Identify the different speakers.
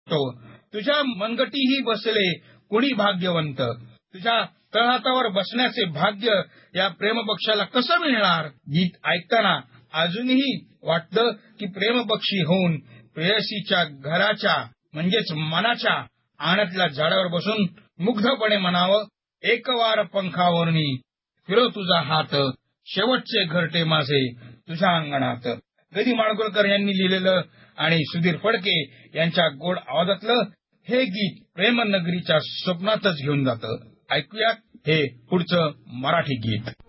Speaker 1: तो तुझ्या मनगटीही बसले कुणी भाग्यवंत. तुझ्या तळहातावर बसण्याचे भाग्य या प्रेमपक्षाला कसं मिळणार. गीत ऐकताना अजूनही वाटतं की प्रेमपक्षी होऊन प्रेयसीच्या घराच्या म्हणजेच मनाच्या आण्यातल्या झाडावर बसून मुग्धपणे म्हणावं, एक वार पंखावरणी फिरो तुझा हात, शेवटचे घरटे माझे तुझ्या अंगणात. ग. माडगुळकर यांनी लिहिलेलं आणि सुधीर फडके यांच्या गोड आवाजातलं हे गीत प्रेमनगरीच्या स्वप्नातच घेऊन जातं. ऐकूयात हे पुढचं मराठी गीत.